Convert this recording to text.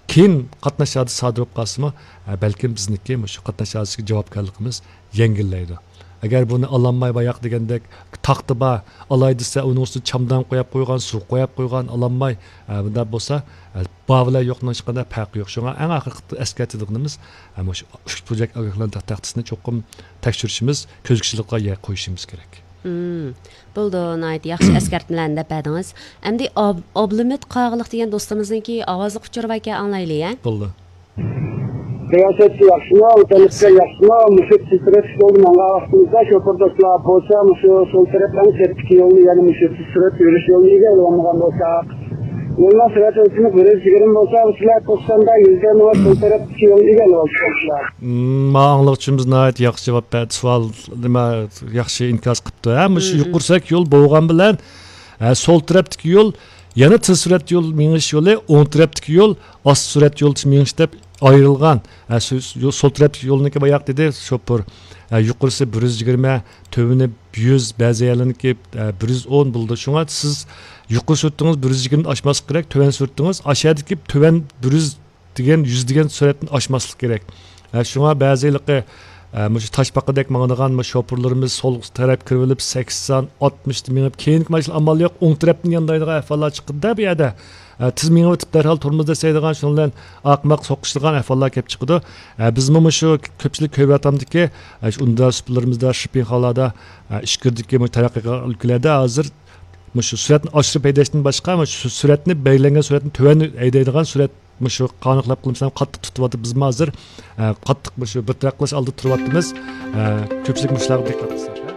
keyin qatnashadi sodir bo'lib qolsa balkim bizniki shu qatnashadiga javobgarligimiz yengillaydi. Agar buni ololmay boyoq degandek taqdi bor, olay desa uning ustiga chamdan qo'yib qo'ygan, suv qo'yib qo'ygan, ololmay bunda bo'lsa bavlar yo'qning hech qanday farqi yo'q. Shunga eng oxirgi eslatadiganimiz shu ushbu projekt ogohlantirib taqdisini cho'qim tekshirishimiz, ko'zguchilikqa qo'yishimiz kerak. Bo'ldi, nayt yaxshi eskartmalarni deb berdingiz. Endi Oblimit Qog'liq degan do'stimizningki ovozi quchirib ekan anglaylik, Bo'ldi. Riyosetçi yaxşıma, ötelikte yaxşıma, müşük sisret yolu manga aslında şoför dostlar bolsa, sol taraftan septik yolu yani müşük sisret yürüyüş yolu ile olmadan bolsa. Yoluna sırat ölçümü görüş çıkarım bolsa, uçlar postanda yüzden var sol taraftan yolu ile olsa. Mağanlıqçımız nəhayət yaxşı cavab verdi. Sual yaxşı inkaz qıptı. Şu yuqursak yol boğan bilen sol tarafdaki yol yana tez sürat yol miniş yolu, on tarafdaki yol az sürat yol miniş deb ayrılgan. Sol tarafdaki yolunki bayaq dedi şoför. Yuqurisi 120, tövünü 100, bəzi yerlerinki 110 buldu. Şuna siz yuqur sürttünüz 120 aşması gerek, töven sürttünüz. Aşağıdaki töven 100 degen 100 degen süratini aşmaslık gerek. Şuna bəzi yerliki taşbaqadek mağanagan şoförlerimiz sol taraf kırılıp 80, 60 minib keyinki maşın amal yok. 10 tarafın yanındaydığı ahvallar çıkıdı da bir yerde. Tiz minib ötüp derhal turmuzda seydiğen şundan akmaq soqıştırgan ahvallar kep çıkıdı. Biz şu köpçülük köy vatamdaki unda süpürlerimizde, şipin halada, işkirdiki taraqqi ülkelerde hazır şu süratini aşırı peydaştın başka şu süratini belirlengen süratini töven eydeydiğen sürat şu qanıqlap qılımsan qattiq tutuvatı biz hazır qattiq şu bir taraklaş aldı turuvatımız köpçülük müşlarına dikkat etsin.